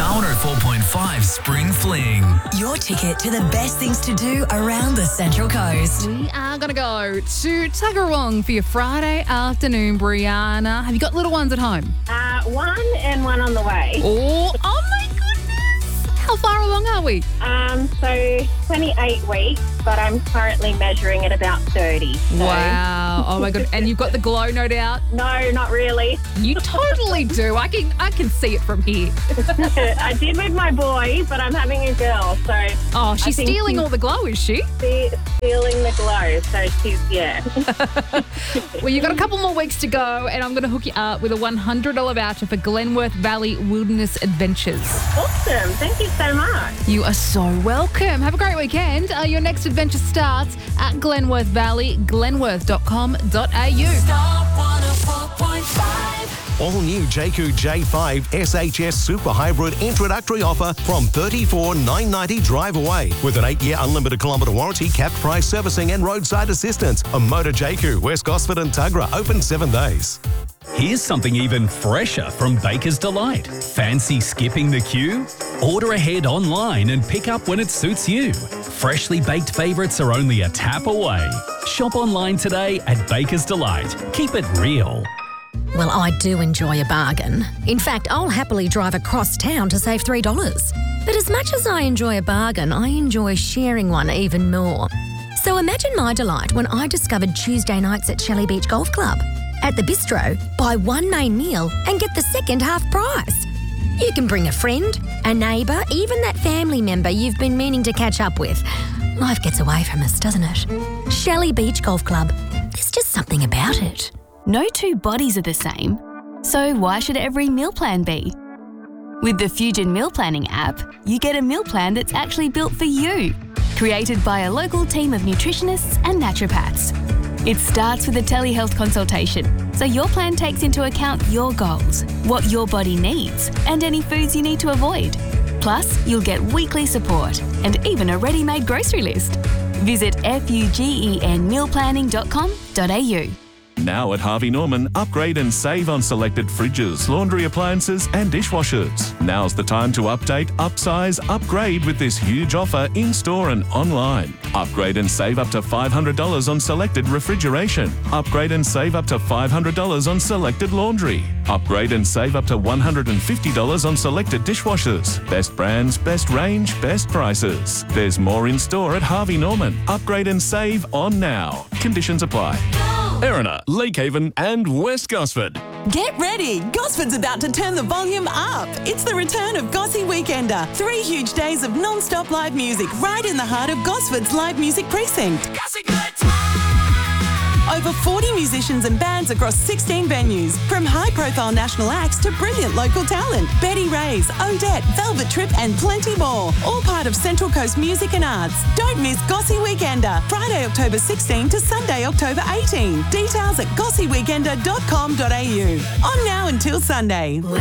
104.5 Spring Fling. Your ticket to the best things to do around the Central Coast. We are going to go to Tuggeranong for your Friday afternoon, Brianna. Have you got little ones at home? One and one on the way. Oh my goodness. How far along are we? So 28 weeks, but I'm currently measuring at about 30. So. Wow. Oh my God. And you've got the glow, no doubt? No, not really. You totally do. I can see it from here. I did with my boy, but I'm having a girl, so... Oh, she's stealing all the glow, is she? Stealing the glow, so she's, yeah. Well, you've got a couple more weeks to go, and I'm going to hook you up with a $100 voucher for Glenworth Valley Wilderness Adventures. Awesome. Thank you so much. You are so welcome. Have a great weekend. Your next adventure starts at Glenworth Valley, glenworth.com.au. All new Jayco J5 SHS Super Hybrid introductory offer from $34,990 drive away with an 8-year unlimited kilometre warranty, capped price servicing and roadside assistance. A Motor Jayco, West Gosford and Tuggerah, open 7 days. Here's something even fresher from Baker's Delight. Fancy skipping the queue? Order ahead online and pick up when it suits you. Freshly baked favourites are only a tap away. Shop online today at Baker's Delight. Keep it real. Well, I do enjoy a bargain. In fact, I'll happily drive across town to save $3. But as much as I enjoy a bargain, I enjoy sharing one even more. So imagine my delight when I discovered Tuesday nights at Shelley Beach Golf Club. At the bistro, buy one main meal and get the second half price. You can bring a friend, a neighbour, even that family member you've been meaning to catch up with. Life gets away from us, doesn't it? Shelley Beach Golf Club. There's just something about it. No two bodies are the same, so why should every meal plan be? With the Fusion Meal Planning app, you get a meal plan that's actually built for you, created by a local team of nutritionists and naturopaths. It starts with a telehealth consultation, so your plan takes into account your goals, what your body needs, and any foods you need to avoid. Plus, you'll get weekly support and even a ready-made grocery list. Visit fugenmealplanning.com.au. Now at Harvey Norman, upgrade and save on selected fridges, laundry appliances and dishwashers. Now's the time to update, upsize, upgrade with this huge offer in-store and online. Upgrade and save up to $500 on selected refrigeration. Upgrade and save up to $500 on selected laundry. Upgrade and save up to $150 on selected dishwashers. Best brands, best range, best prices. There's more in store at Harvey Norman. Upgrade and save on now. Conditions apply. Erina, Lakehaven and West Gosford. Get ready! Gosford's about to turn the volume up. It's the return of Gossy Weekender. 3 huge days of non-stop live music right in the heart of Gosford's live music precinct. Over 40 musicians and bands across 16 venues, from high-profile national acts to brilliant local talent. Betty Ray's, Odette, Velvet Trip and plenty more. All part of Central Coast Music and Arts. Don't miss Gossy Weekender, Friday, October 16 to Sunday, October 18. Details at gossyweekender.com.au. On now until Sunday.